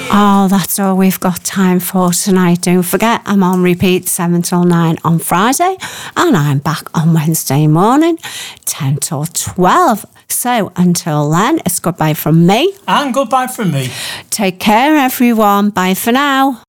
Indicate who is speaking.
Speaker 1: Oh, that's all we've got time for tonight. Don't forget, I'm on repeat 7 till 9 on Friday, and I'm back on Wednesday morning, 10 till 12. So until then, it's goodbye from me.
Speaker 2: And goodbye from me.
Speaker 1: Take care, everyone. Bye for now.